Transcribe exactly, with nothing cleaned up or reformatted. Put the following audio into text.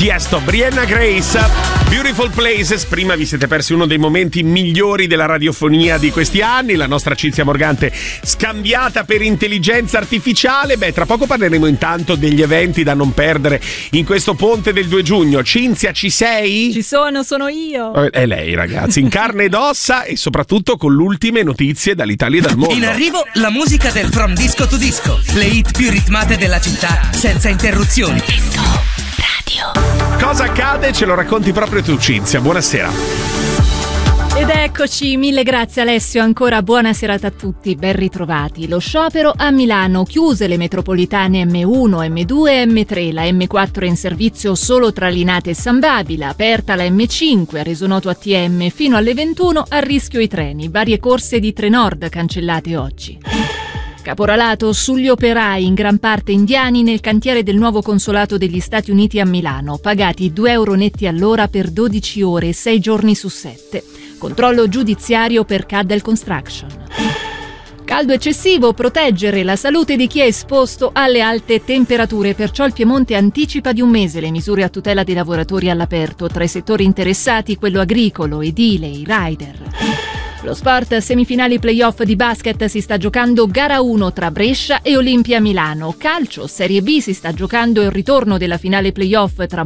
Tiesto, Brianna Grace, Beautiful Places. Prima vi siete persi uno dei momenti migliori della radiofonia di questi anni, la nostra Cinzia Morgante scambiata per intelligenza artificiale. Beh, tra poco parleremo intanto degli eventi da non perdere in questo ponte del due giugno. Cinzia, ci sei? Ci sono, sono io. È lei, ragazzi, in carne ed ossa e soprattutto con le ultime notizie dall'Italia e dal mondo. In arrivo la musica del From Disco to Disco, le hit più ritmate della città senza interruzioni. Disco Radio. Cosa accade? Ce lo racconti proprio tu, Cinzia. Buonasera. Ed eccoci, mille grazie Alessio, ancora buona serata a tutti, ben ritrovati. Lo sciopero a Milano, chiuse le metropolitane emme uno, emme due e emme tre, la emme quattro è in servizio solo tra Linate e San Babila, aperta la emme cinque, ha reso noto A T M, fino alle ventuno a rischio i treni, varie corse di Trenord cancellate oggi. Caporalato sugli operai, in gran parte indiani, nel cantiere del nuovo consolato degli Stati Uniti a Milano, pagati due euro netti all'ora per dodici ore e sei giorni su sette. Controllo giudiziario per Caddell Construction. Caldo eccessivo, proteggere la salute di chi è esposto alle alte temperature, perciò il Piemonte anticipa di un mese le misure a tutela dei lavoratori all'aperto, tra i settori interessati quello agricolo, edile, i rider. Lo sport, semifinali playoff di basket, si sta giocando gara uno tra Brescia e Olimpia Milano. Calcio, Serie B, si sta giocando il ritorno della finale playoff tra